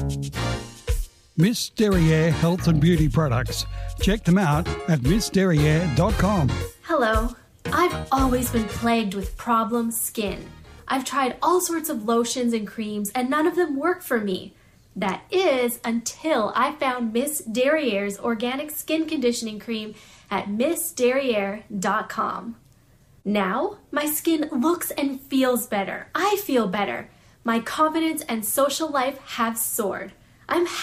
Miss Derriere Health and Beauty Products. Check them out at missderriere.com. Hello. I've always been plagued with problem skin. I've tried all sorts of lotions and creams and none of them work for me. That is until I found Miss Derriere's organic skin conditioning cream at missderriere.com. Now, my skin looks and feels better. I feel better. My confidence and social life have soared. I'm